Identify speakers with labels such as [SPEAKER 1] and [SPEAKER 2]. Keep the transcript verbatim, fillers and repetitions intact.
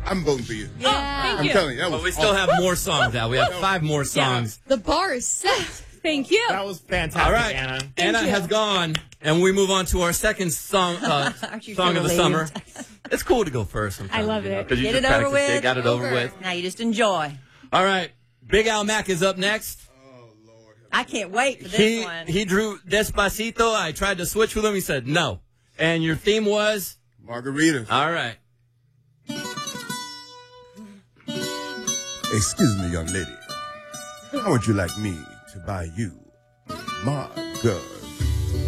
[SPEAKER 1] I'm voting for you.
[SPEAKER 2] Yeah. Oh, thank
[SPEAKER 1] I'm
[SPEAKER 2] you.
[SPEAKER 1] telling you, that was
[SPEAKER 3] But we still
[SPEAKER 1] awesome.
[SPEAKER 3] have more songs now. We have five more songs.
[SPEAKER 2] The bar is set. Thank you.
[SPEAKER 4] That was fantastic,
[SPEAKER 3] All right.
[SPEAKER 4] Anna.
[SPEAKER 3] Anna
[SPEAKER 2] you.
[SPEAKER 3] has gone, and we move on to our second song uh,
[SPEAKER 5] Aren't you
[SPEAKER 3] song of the
[SPEAKER 5] relieved?
[SPEAKER 3] summer. It's cool to go first sometimes.
[SPEAKER 2] I love
[SPEAKER 3] you know,
[SPEAKER 2] it.
[SPEAKER 3] 'cause you
[SPEAKER 5] Get
[SPEAKER 3] just
[SPEAKER 5] it over
[SPEAKER 3] practiced
[SPEAKER 5] with.
[SPEAKER 3] it, got it over with.
[SPEAKER 5] Now you just enjoy.
[SPEAKER 3] All right. Big Al Mac is up next.
[SPEAKER 5] I can't wait for this
[SPEAKER 3] He
[SPEAKER 5] one.
[SPEAKER 3] he drew Despacito. I tried to switch with him. He said no. And your theme was?
[SPEAKER 1] Margaritas.
[SPEAKER 3] All right.
[SPEAKER 1] Excuse me, young lady. How would you like me to buy you margarita?